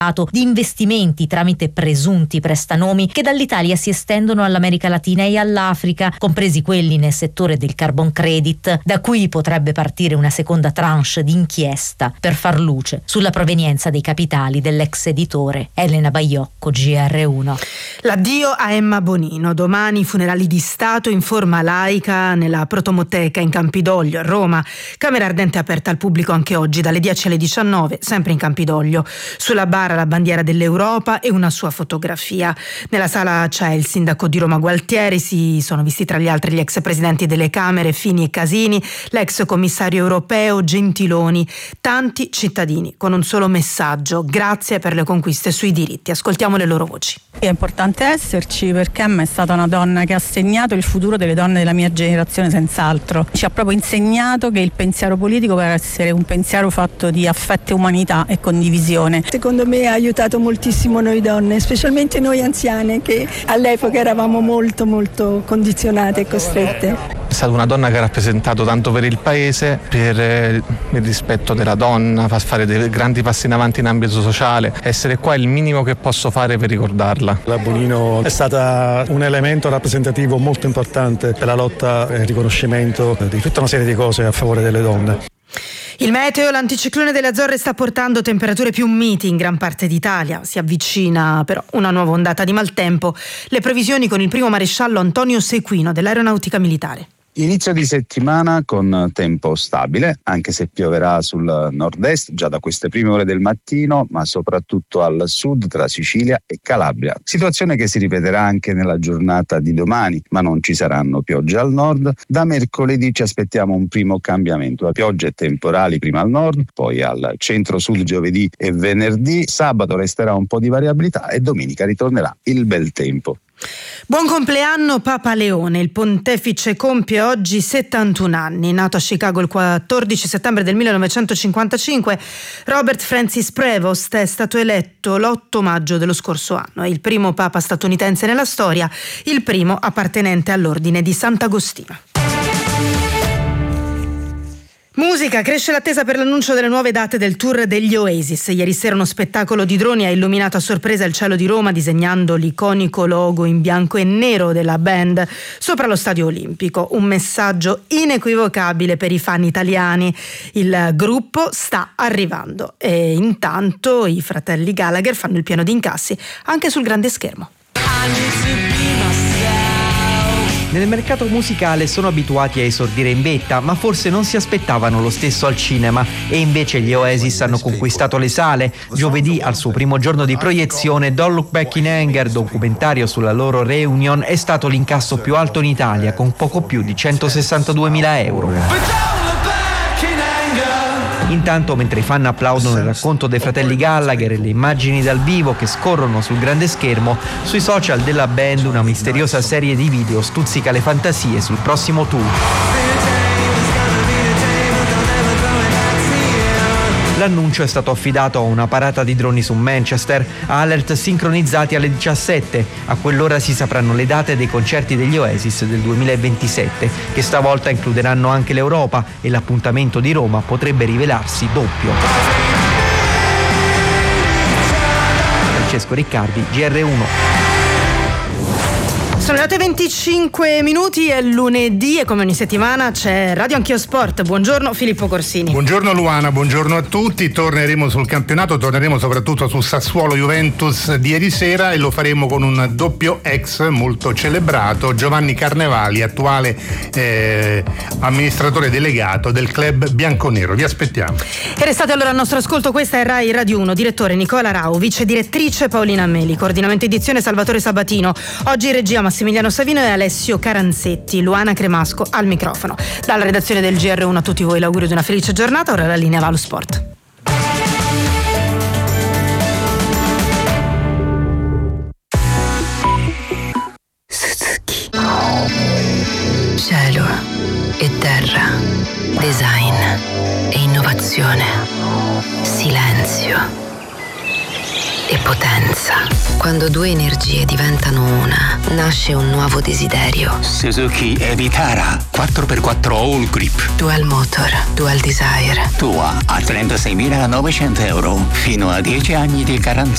di investimenti tramite presunti prestanomi che dall'Italia si estendono all'America Latina e all'Africa, compresi quelli nel settore del carbon credit, da cui potrebbe partire una seconda tranche di inchiesta per far luce sulla provenienza dei capitali dell'ex editore. Elena Baiocco, GR1. L'addio a Emma Bonino. Domani funerali di Stato in forma laica nella Protomoteca in Campidoglio a Roma. Camera ardente aperta al pubblico anche oggi dalle 10 alle 19, sempre in Campidoglio. Sulla bara la bandiera dell'Europa e una sua fotografia. Nella sala c'è il sindaco di Roma Gualtieri, si sono visti tra gli altri gli ex presidenti delle Camere Fini e Casini, l'ex commissario europeo Gentiloni, tanti cittadini con un solo messaggio: grazie per le conquiste sui diritti. Ascoltiamo le loro voci. È importante esserci perché Emma è stata una donna che ha segnato il futuro delle donne della mia generazione, senz'altro. Ci ha proprio insegnato che il pensiero politico deve essere un pensiero fatto di affetto, umanità e condivisione. Secondo me ha aiutato moltissimo noi donne, specialmente noi anziane che all'epoca eravamo molto condizionate e costrette. È stata una donna che ha rappresentato tanto per il paese, per il rispetto della donna, fare dei grandi passi in avanti in ambito sociale. Essere qua è il minimo che posso fare per ricordarla. La Bonino è stata un elemento rappresentativo molto importante per la lotta e il riconoscimento di tutta una serie di cose a favore delle donne. Il meteo, l'anticiclone delle Azzorre sta portando temperature più miti in gran parte d'Italia. Si avvicina però una nuova ondata di maltempo. Le previsioni con il primo maresciallo Antonio Sequino dell'Aeronautica Militare. Inizio di settimana con tempo stabile, anche se pioverà sul nord-est già da queste prime ore del mattino, ma soprattutto al sud tra Sicilia e Calabria. Situazione che si ripeterà anche nella giornata di domani, ma non ci saranno piogge al nord. Da mercoledì ci aspettiamo un primo cambiamento, piogge temporali prima al nord, poi al centro-sud giovedì e venerdì. Sabato resterà un po' di variabilità e domenica ritornerà il bel tempo. Buon compleanno Papa Leone, il pontefice compie oggi 71 anni. Nato a Chicago il 14 settembre del 1955, Robert Francis Prevost è stato eletto l'8 maggio dello scorso anno. È il primo papa statunitense nella storia, il primo appartenente all'ordine di Sant'Agostino. Musica, cresce l'attesa per l'annuncio delle nuove date del tour degli Oasis. Ieri sera uno spettacolo di droni ha illuminato a sorpresa il cielo di Roma, disegnando l'iconico logo in bianco e nero della band sopra lo Stadio Olimpico. Un messaggio inequivocabile per i fan italiani. Il gruppo sta arrivando e intanto i fratelli Gallagher fanno il pieno di incassi anche sul grande schermo. Nel mercato musicale sono abituati a esordire in vetta, ma forse non si aspettavano lo stesso al cinema, e invece gli Oasis hanno conquistato le sale. Giovedì, al suo primo giorno di proiezione, Don't Look Back in Anger, documentario sulla loro reunion, è stato l'incasso più alto in Italia, con poco più di 162.000 euro. Intanto, mentre i fan applaudono il racconto dei fratelli Gallagher e le immagini dal vivo che scorrono sul grande schermo, sui social della band una misteriosa serie di video stuzzica le fantasie sul prossimo tour. L'annuncio è stato affidato a una parata di droni su Manchester, a alert sincronizzati alle 17. A quell'ora si sapranno le date dei concerti degli Oasis del 2027, che stavolta includeranno anche l'Europa, e l'appuntamento di Roma potrebbe rivelarsi doppio. Francesco Riccardi, GR1. Sono le 8:25, è lunedì e come ogni settimana c'è Radio Anch'io Sport. Buongiorno Filippo Corsini. Buongiorno Luana, buongiorno a tutti. Torneremo sul campionato, torneremo soprattutto su Sassuolo Juventus di ieri sera, e lo faremo con un doppio ex molto celebrato, Giovanni Carnevali, attuale amministratore delegato del club bianconero. Vi aspettiamo. E restate allora al nostro ascolto, questa è Rai Radio 1, direttore Nicola Rau, vice direttrice Paolina Meli, coordinamento edizione Salvatore Sabatino. Oggi in regia Massimiliano Savino e Alessio Caranzetti, Luana Cremasco al microfono. Dalla redazione del GR1 a tutti voi l'augurio di una felice giornata. Ora la linea va allo sport. Suzuki. Cielo e terra, design e innovazione, silenzio e potenza. Quando due energie diventano una, nasce un nuovo desiderio. Suzuki Vitara 4x4 All Grip. Dual Motor, Dual Desire. Tua a 36.900 euro, fino a 10 anni di garanzia.